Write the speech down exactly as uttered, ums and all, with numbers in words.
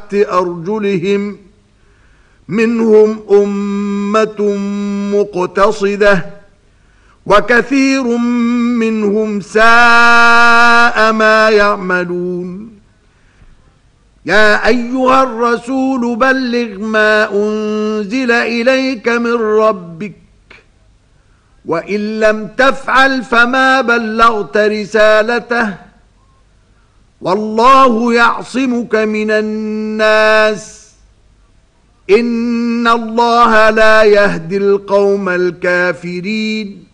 تحت أرجلهم منهم أمة مقتصدة وكثير منهم ساء ما يعملون. يا أيها الرسول بلغ ما أنزل إليك من ربك وإن لم تفعل فما بلغت رسالته والله يعصمك من الناس إن الله لا يهدي القوم الكافرين.